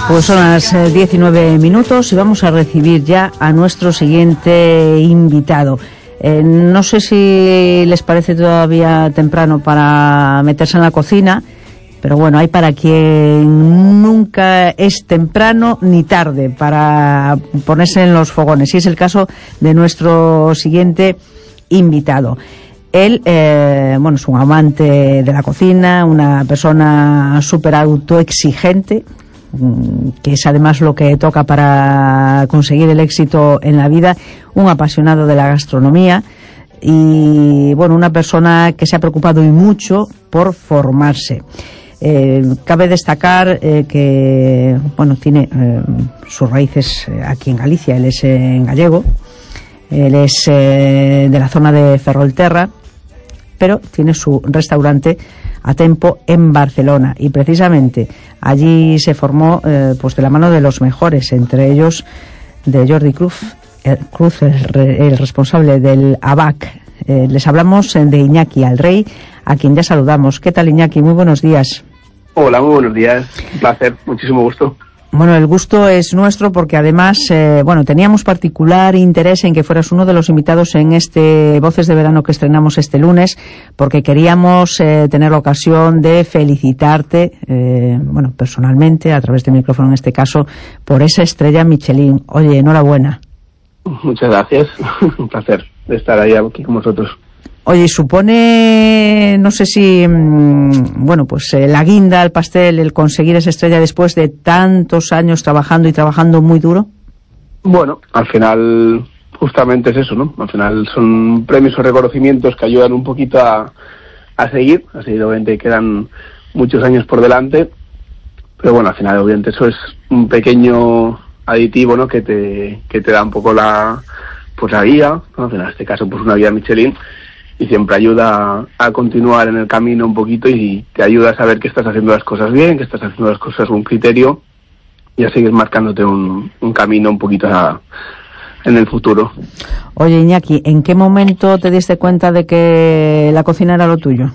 Pues son las 19 minutos y vamos a recibir ya a nuestro siguiente invitado. No sé si les parece todavía temprano para meterse en la cocina, pero bueno, hay para quien nunca es temprano ni tarde para ponerse en los fogones. Y es el caso de nuestro siguiente invitado. Él, es un amante de la cocina, una persona súper autoexigente, que es además lo que toca para conseguir el éxito en la vida, un apasionado de la gastronomía y, una persona que se ha preocupado y mucho por formarse. Cabe destacar que, tiene sus raíces aquí en Galicia, él es gallego, él es de la zona de Ferrolterra, pero tiene su restaurante a tempo en Barcelona y precisamente allí se formó de la mano de los mejores, entre ellos de Jordi Cruz, el responsable del ABAC. Les hablamos de Iñaki Alrey, a quien ya saludamos. ¿Qué tal, Iñaki? Muy buenos días. Hola, muy buenos días. Un placer, muchísimo gusto. Bueno, el gusto es nuestro porque además, teníamos particular interés en que fueras uno de los invitados en este Voces de Verano que estrenamos este lunes, porque queríamos tener la ocasión de felicitarte, personalmente, a través del micrófono en este caso, por esa estrella Michelin. Oye, enhorabuena. Muchas gracias. Un placer de estar ahí aquí con vosotros. Oye, supone, no sé si, la guinda al pastel, el conseguir esa estrella después de tantos años trabajando muy duro. Bueno, al final, justamente es eso, ¿no? Al final son premios o reconocimientos que ayudan un poquito a seguir. Así, obviamente, quedan muchos años por delante. Pero al final, obviamente, eso es un pequeño aditivo, ¿no? Que te da un poco la guía, ¿no? En este caso, una guía Michelin. Y siempre ayuda a continuar en el camino un poquito y te ayuda a saber que estás haciendo las cosas bien, que estás haciendo las cosas con criterio y a seguir marcándote un camino un poquito en el futuro. Oye, Iñaki, ¿en qué momento te diste cuenta de que la cocina era lo tuyo?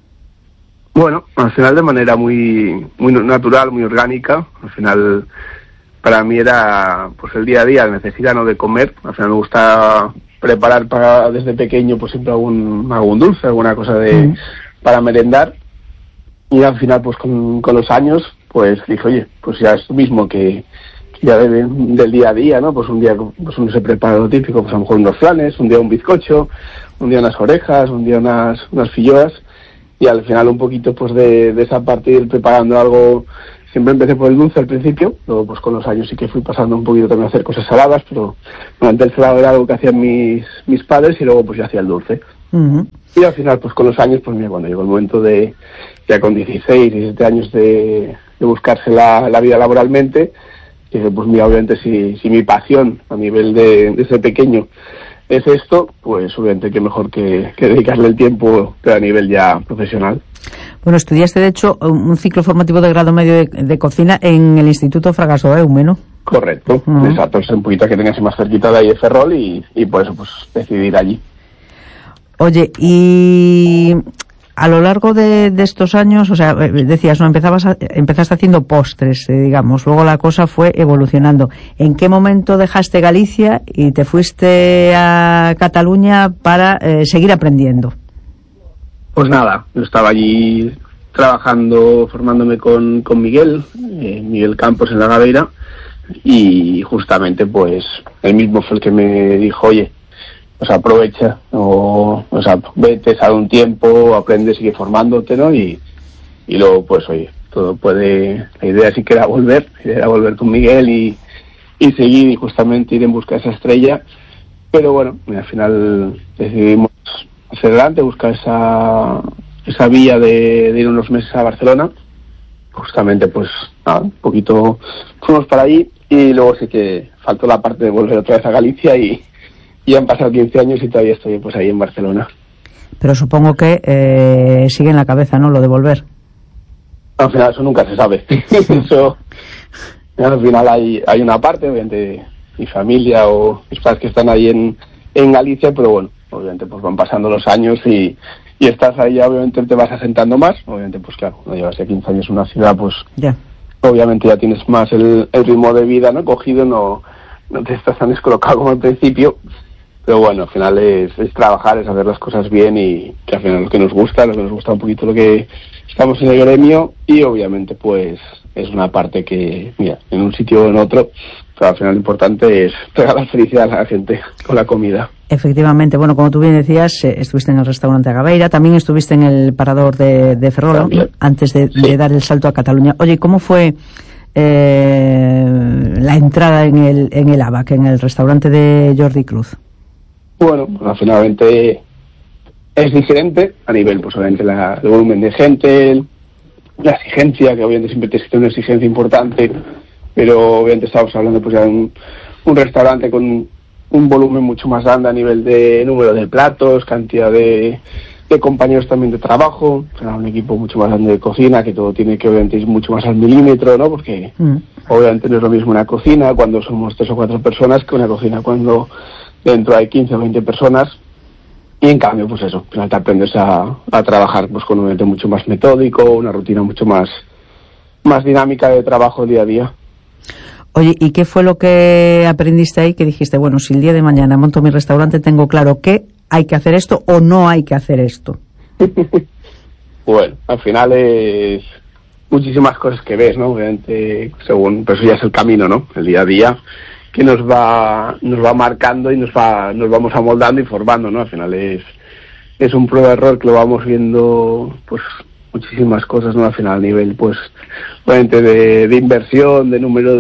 Al final de manera muy natural, muy orgánica. Al final para mí era el día a día, la necesidad, ¿no?, de comer. Al final me gusta preparar desde pequeño siempre algún dulce, alguna cosa para merendar, y al final con los años dije, oye, ya es lo mismo que ya del día a día, ¿no? Un día uno se prepara lo típico, a lo mejor unos flanes, un día un bizcocho, un día unas orejas, un día unas filloas, y al final un poquito de esa parte ir preparando algo. Siempre empecé por el dulce al principio, luego con los años sí que fui pasando un poquito también a hacer cosas saladas, pero antes el salado era algo que hacían mis padres y luego yo hacía el dulce. Uh-huh. Y al final con los años, cuando llegó el momento de, ya con 16, 17 años de buscarse la vida laboralmente, dije, obviamente si mi pasión a nivel de ser pequeño es esto, obviamente que mejor que dedicarle el tiempo a nivel ya profesional. Bueno, estudiaste, de hecho, un ciclo formativo de grado medio de cocina en el Instituto Fragasso Eume, ¿no? Correcto, exacto. Es un poquito que tenías más cerquita de ahí de Ferrol y por eso decidí ir allí. Oye, y a lo largo de estos años, decías, ¿no? Empezaste haciendo postres, digamos, luego la cosa fue evolucionando. ¿En qué momento dejaste Galicia y te fuiste a Cataluña para seguir aprendiendo? Nada, yo estaba allí trabajando, formándome con Miguel Campos en la Gabeira, y justamente él mismo fue el que me dijo, oye, aprovecha, vete, sale un tiempo, aprende, sigue formándote, ¿no? Y luego, oye, todo puede, la idea sí que era volver con Miguel y seguir y justamente ir en busca de esa estrella, pero al final decidimos hacia adelante, buscar esa vía de ir unos meses a Barcelona. Justamente un poquito fuimos para allí y luego sí que faltó la parte de volver otra vez a Galicia y han pasado 15 años y todavía estoy ahí en Barcelona. Pero supongo que sigue en la cabeza, ¿no?, lo de volver. Al final eso nunca se sabe. Eso, al final hay una parte, obviamente, mi familia o mis padres que están ahí en Galicia, pero obviamente van pasando los años y estás ahí, obviamente te vas asentando más, obviamente claro, no llevas ya 15 años en una ciudad, ya obviamente ya tienes más el ritmo de vida, ¿no? Cogido, no te estás tan descolocado como al principio, pero bueno, al final es trabajar, es hacer las cosas bien y que al final lo que nos gusta un poquito lo que estamos en el gremio, y obviamente pues es una parte que, mira, en un sitio o en otro, pero al final lo importante es regalar felicidad a la gente con la comida. Efectivamente, bueno, como tú bien decías, estuviste en el restaurante Agaveira, también estuviste en el parador de Ferrol, también, antes de dar el salto a Cataluña. Oye, ¿cómo fue la entrada en el ABAC, en el restaurante de Jordi Cruz? Bueno, finalmente es diferente a nivel, pues obviamente el volumen de gente, la exigencia, que obviamente siempre tienes que tener una exigencia importante, pero obviamente estamos hablando pues ya de un restaurante con un volumen mucho más grande a nivel de número de platos, cantidad de compañeros también de trabajo, o sea, un equipo mucho más grande de cocina, que todo tiene que obviamente ir mucho más al milímetro, ¿no? Porque obviamente no es lo mismo una cocina cuando somos 3 o 4 personas que una cocina cuando dentro hay 15 o 20 personas. Y en cambio, pues eso, al final te aprendes a trabajar pues con un ambiente mucho más metódico, una rutina mucho más dinámica de trabajo día a día. Oye, ¿y qué fue lo que aprendiste ahí que dijiste, bueno, si el día de mañana monto mi restaurante, tengo claro que hay que hacer esto o no hay que hacer esto? Bueno, al final es muchísimas cosas que ves, ¿no? Obviamente, según, pues eso ya es el camino, ¿no? El día a día que nos va marcando y nos vamos amoldando y formando, ¿no? Al final es un prueba-error que lo vamos viendo, pues muchísimas cosas, ¿no? Al final a nivel, pues, obviamente de inversión, de número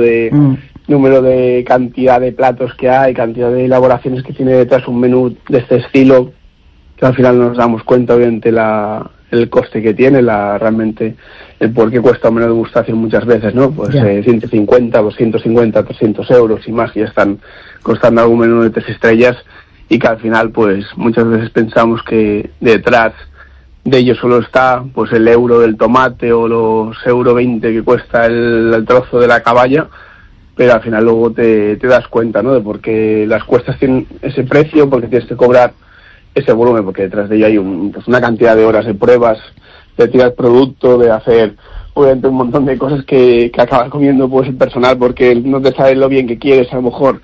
de cantidad de platos que hay, cantidad de elaboraciones que tiene detrás un menú de este estilo, que al final nos damos cuenta, obviamente, el coste que tiene, realmente el por qué cuesta un menú de degustación muchas veces, ¿no? Pues 150, 250, 300 euros y más, ya están costando algún menú de 3 estrellas, y que al final, pues, muchas veces pensamos que detrás de ello solo está pues el euro del tomate o los €20 que cuesta el trozo de la caballa, pero al final luego te das cuenta, ¿no? De por qué las cuestas tienen ese precio, porque tienes que cobrar ese volumen, porque detrás de ello hay una cantidad de horas de pruebas, de tirar producto, de hacer obviamente un montón de cosas que acabas comiendo pues el personal porque no te sabe lo bien que quieres a lo mejor.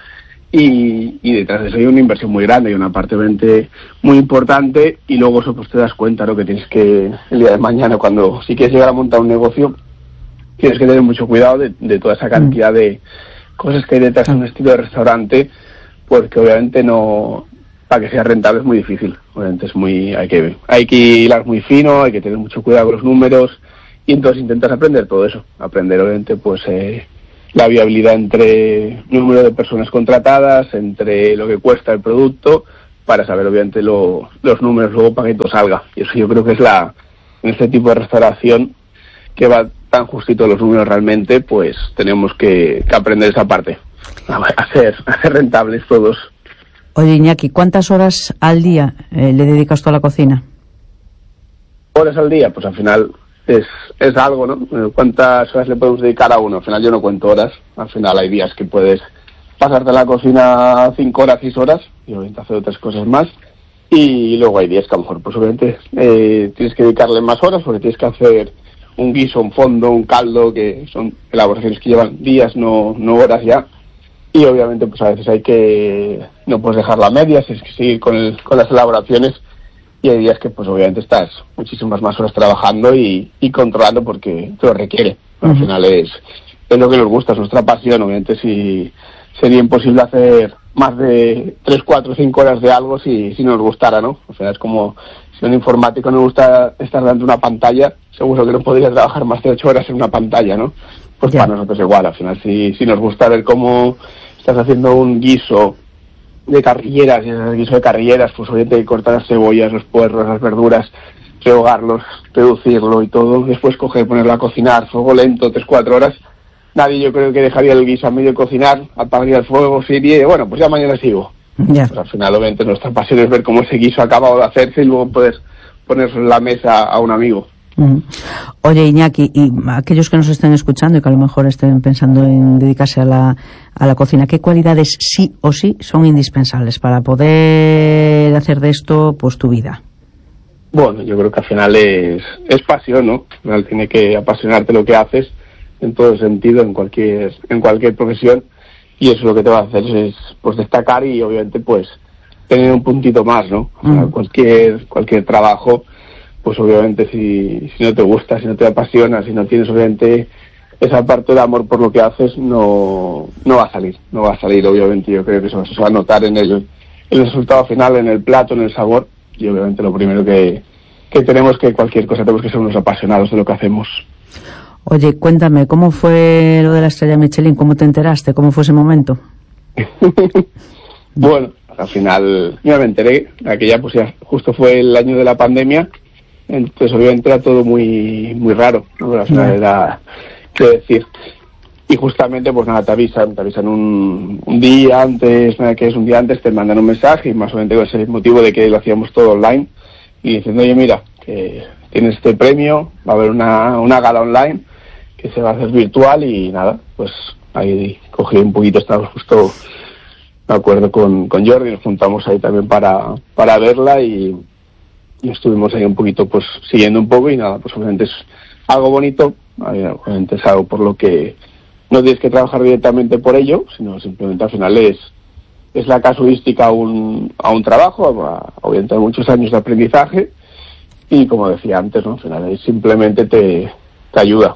Y detrás de eso hay una inversión muy grande y una parte obviamente muy importante, y luego eso pues te das cuenta, ¿no? Que tienes que, el día de mañana, cuando si quieres llegar a montar un negocio, tienes que tener mucho cuidado de toda esa cantidad de cosas que hay detrás de un estilo de restaurante, porque obviamente no, para que sea rentable es muy difícil. Obviamente hay que hilar muy fino, hay que tener mucho cuidado con los números, y entonces intentas aprender todo eso, aprender obviamente pues la viabilidad entre número de personas contratadas, entre lo que cuesta el producto, para saber obviamente los números luego para que todo salga. Y eso yo creo que es en este tipo de restauración que va tan justito los números realmente, pues tenemos que aprender esa parte, a ser rentables todos. Oye, Iñaki, ¿cuántas horas al día le dedicas tú a la cocina? Horas al día, pues al final es algo, ¿no? ¿Cuántas horas le podemos dedicar a uno? Al final yo no cuento horas. Al final hay días que puedes pasarte en la cocina 5 horas, 6 horas, y obviamente hacer otras cosas más. Y luego hay días que a lo mejor, pues obviamente, tienes que dedicarle más horas porque tienes que hacer un guiso, un fondo, un caldo, que son elaboraciones que llevan días, no horas ya. Y obviamente, pues a veces no puedes dejarla a medias, tienes que seguir con las elaboraciones. Y hay días que pues obviamente estás muchísimas más horas trabajando y controlando porque te lo requiere. Al final es lo que nos gusta, es nuestra pasión. Obviamente si sería imposible hacer más de 3, 4, 5 horas de algo si nos gustara, ¿no? O sea, es como si a un informático no le gusta estar delante de una pantalla, seguro que no podría trabajar más de 8 horas en una pantalla, ¿no? Pues para nosotros igual, al final si nos gusta ver cómo estás haciendo un guiso de carrilleras, y ese guiso de carrilleras, pues obviamente cortar las cebollas, los puerros, las verduras, rehogarlos, reducirlo y todo, después ponerlo a cocinar, fuego lento, 3, 4 horas. Nadie yo creo que dejaría el guiso a medio cocinar, apagaría el fuego, se iría, bueno, pues ya mañana sigo. Pues al final obviamente nuestra pasión es ver cómo ese guiso ha acabado de hacerse y luego poder ponerlo en la mesa a un amigo. Oye, Iñaki, y aquellos que nos estén escuchando y que a lo mejor estén pensando en dedicarse a la cocina, ¿qué cualidades sí o sí son indispensables para poder hacer de esto pues tu vida? Bueno, yo creo que al final es pasión, ¿no? Al final tiene que apasionarte lo que haces, en todo sentido, en cualquier profesión, y eso lo que te va a hacer es pues destacar y obviamente pues tener un puntito más, ¿no? O sea, cualquier trabajo, pues obviamente si no te gusta, si no te apasiona, si no tienes obviamente esa parte de amor por lo que haces, no va a salir, obviamente. Yo creo que eso se va a notar en el resultado final, en el plato, en el sabor, y obviamente lo primero que tenemos que cualquier cosa, tenemos que ser unos apasionados de lo que hacemos. Oye, cuéntame, ¿cómo fue lo de la estrella Michelin? ¿Cómo te enteraste? ¿Cómo fue ese momento? Bueno, al final yo me enteré, aquella pues ya justo fue el año de la pandemia, entonces obviamente era todo muy muy raro, ¿no? Al final era, quiero decir, y justamente pues nada, te avisan un día antes, nada que es un día antes, te mandan un mensaje, y más o menos con ese motivo de que lo hacíamos todo online, y diciendo, oye mira, que tienes este premio, va a haber una gala online que se va a hacer virtual, y nada, pues ahí cogí un poquito, estábamos justo, me acuerdo, con Jordi, nos juntamos ahí también para verla, y estuvimos ahí un poquito pues siguiendo un poco, y nada, pues obviamente es algo bonito, obviamente es algo por lo que no tienes que trabajar directamente por ello, sino simplemente al final es la casuística a un trabajo, obviamente hay muchos años de aprendizaje, y como decía antes, ¿no? Al final simplemente te ayuda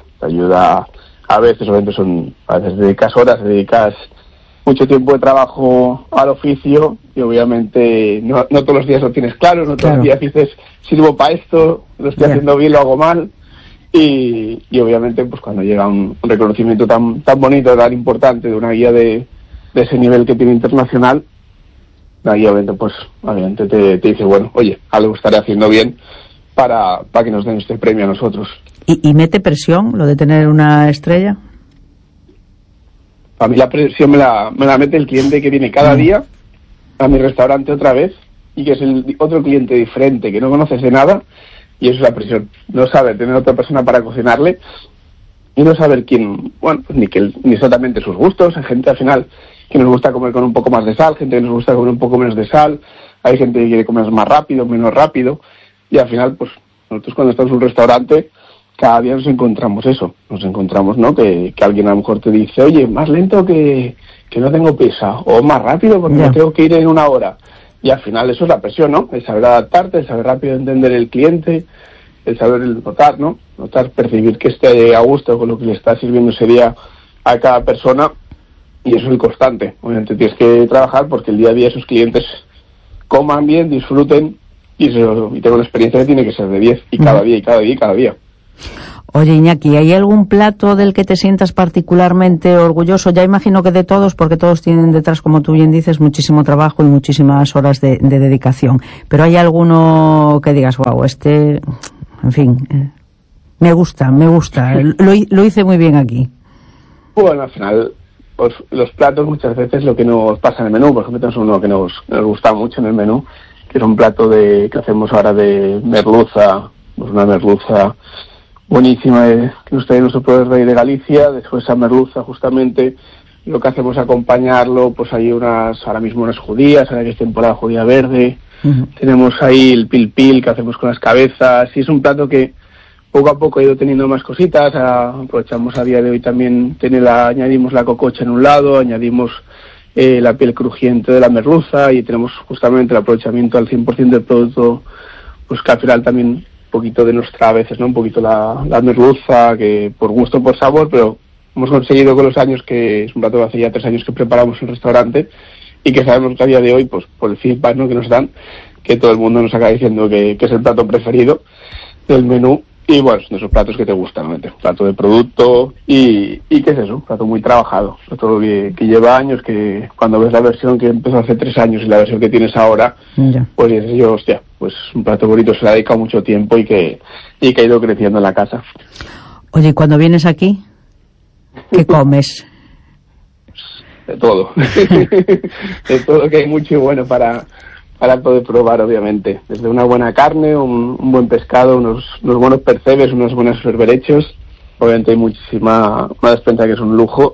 a veces, obviamente a veces dedicas horas, dedicas mucho tiempo de trabajo al oficio, y obviamente no todos los días lo tienes claro, no todos los días dices, sirvo para esto, lo estoy haciendo bien, lo hago mal, y obviamente pues cuando llega un reconocimiento tan bonito, tan importante, de una guía de ese nivel que tiene internacional, ahí obviamente te dice, bueno, oye, algo estaré haciendo bien para que nos den este premio a nosotros. ¿Y mete presión lo de tener una estrella? A mí la presión me la mete el cliente que viene cada día a mi restaurante otra vez, y que es el otro cliente diferente, que no conoces de nada, y eso es la presión. No saber tener otra persona para cocinarle, y no saber quién, bueno, pues ni exactamente sus gustos. Hay gente al final que nos gusta comer con un poco más de sal, gente que nos gusta comer un poco menos de sal, hay gente que quiere comer más rápido, menos rápido, y al final pues nosotros cuando estamos en un restaurante cada día nos encontramos, ¿no? Que alguien a lo mejor te dice, oye, más lento que no tengo prisa, o más rápido porque me tengo que ir en una hora, y al final eso es la presión, ¿no? El saber adaptarte, el saber rápido entender el cliente, el saber notar, ¿no? Percibir que esté a gusto con lo que le está sirviendo ese día a cada persona, y eso es el constante. Obviamente tienes que trabajar porque el día a día esos clientes coman bien, disfruten, y tengan una experiencia que tiene que ser de 10, y cada día, y cada día, y cada día. Oye, Iñaki, ¿hay algún plato del que te sientas particularmente orgulloso? Ya imagino que de todos, porque todos tienen detrás, como tú bien dices, muchísimo trabajo y muchísimas horas de dedicación. Pero ¿hay alguno que digas, wow, en fin, me gusta, lo hice muy bien aquí? Bueno, al final, pues, los platos muchas veces lo que nos pasa en el menú, por ejemplo, tenemos uno que nos gusta mucho en el menú, que es un plato que hacemos ahora de merluza, pues una merluza buenísima, que nos trae nuestro pueblo rey de Galicia. Después esa merluza, justamente, lo que hacemos es acompañarlo, pues hay ahora mismo unas judías, ahora que es temporada judía verde, tenemos ahí el pil que hacemos con las cabezas, y es un plato que poco a poco ha ido teniendo más cositas. Aprovechamos a día de hoy también, añadimos la cococha en un lado, añadimos la piel crujiente de la merluza, y tenemos justamente el aprovechamiento al 100% del producto, pues que al final también un poquito de nuestra, a veces, ¿no? Un poquito la merluza, que por gusto, por sabor, pero hemos conseguido con los años, que es un plato de hace ya 3 años que preparamos en el restaurante, y que sabemos que a día de hoy, pues por el feedback, ¿no?, que nos dan, que todo el mundo nos acaba diciendo que es el plato preferido del menú. Y bueno, son esos platos que te gustan, ¿no? Un plato de producto, y ¿qué es eso? Un plato muy trabajado, un plato que lleva años, que cuando ves la versión que empezó hace 3 años y la versión que tienes ahora, pues dices yo, hostia, pues un plato bonito, se le ha dedicado mucho tiempo, y que ha ido creciendo en la casa. Oye, ¿y cuando vienes aquí, qué comes? De todo. De todo, que hay mucho y bueno para poder probar, obviamente. Desde una buena carne, un buen pescado, unos buenos percebes, unos buenos berberechos. Obviamente hay una despensa que es un lujo,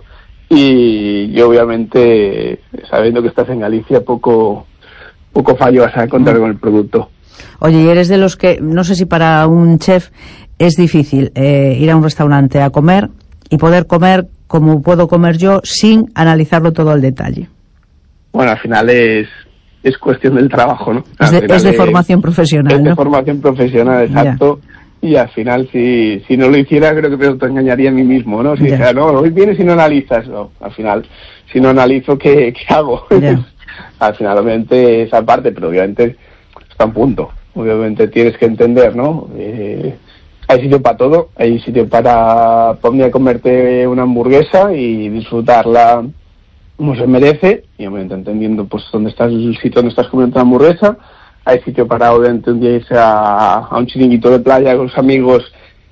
y obviamente, sabiendo que estás en Galicia, poco fallo vas a encontrar con el producto. Oye, y eres de los que, no sé si para un chef es difícil ir a un restaurante a comer y poder comer como puedo comer yo sin analizarlo todo al detalle. Bueno, al final es cuestión del trabajo, ¿no? Es de formación profesional, Es ¿no? de formación profesional, exacto. Ya. Y al final, si no lo hiciera, creo que me autoengañaría a mí mismo, ¿no? Si dijera, no, hoy vienes y no analizas. No, al final, si no analizo, ¿qué hago? Al final, obviamente, esa parte, pero obviamente está en punto. Obviamente tienes que entender, ¿no? Hay sitio para todo. Hay sitio para ponme a comerte una hamburguesa y disfrutarla como se merece. Y obviamente entendiendo, pues, dónde está el sitio donde estás comiendo una hamburguesa. Hay sitio para, obviamente, un día irse a un chiringuito de playa con los amigos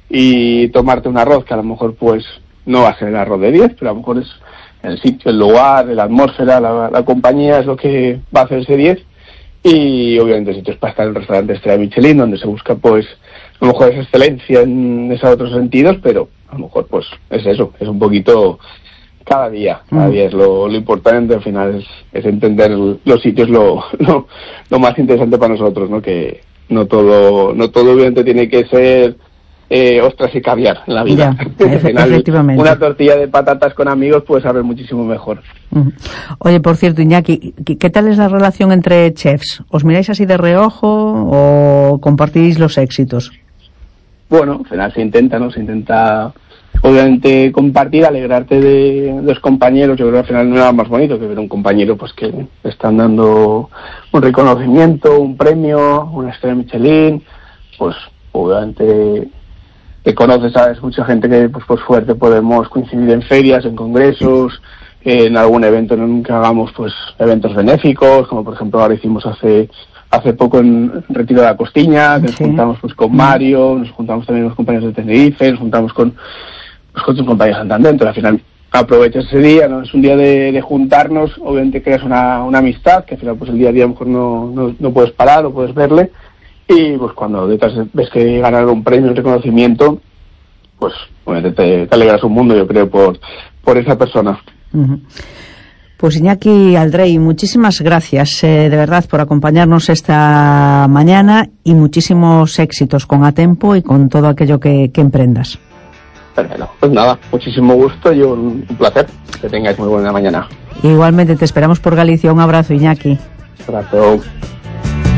y tomarte un arroz, que a lo mejor, pues, no va a ser el arroz de 10, pero a lo mejor es el sitio, el lugar, la atmósfera, la compañía es lo que va a hacer ese 10. Y, obviamente, sitios para estar en restaurantes estrella Michelin, donde se busca, pues, a lo mejor esa excelencia en esos otros sentidos, pero a lo mejor, pues, es eso, es un poquito... Cada día es lo importante. Al final es entender los sitios lo más interesante para nosotros, ¿no? Que no todo obviamente tiene que ser ostras y caviar en la vida. Al final, efectivamente. Una tortilla de patatas con amigos puede saber muchísimo mejor. Oye, por cierto, Iñaki, ¿qué tal es la relación entre chefs? ¿Os miráis así de reojo o compartís los éxitos? Bueno, al final se intenta, ¿no? Se intenta... Obviamente compartir, alegrarte de los compañeros. Yo creo que al final no era más bonito que ver un compañero pues que le están dando un reconocimiento, un premio, una estrella Michelin. Pues obviamente te conoces, sabes, mucha gente que pues por suerte podemos coincidir en ferias, en congresos, en algún evento en el que hagamos pues eventos benéficos, como por ejemplo ahora hicimos hace poco en Retiro de la Costiña, que nos juntamos pues con Mario, nos juntamos también con los compañeros de Tenerife, nos juntamos con tus compañeros de Santander. Entonces al final aprovechas ese día, ¿no? Es un día de juntarnos, obviamente creas una amistad, que al final pues el día a día a lo mejor no puedes parar, no puedes verle, y pues cuando detrás ves que ganar un premio, un reconocimiento, pues obviamente te alegras un mundo, yo creo, por esa persona. Pues Iñaki Aldrey, muchísimas gracias de verdad por acompañarnos esta mañana y muchísimos éxitos con Atempo y con todo aquello que emprendas. Perfecto. Pues nada, muchísimo gusto y un placer. Que tengáis muy buena mañana. Igualmente, te esperamos por Galicia. Un abrazo, Iñaki. Un abrazo.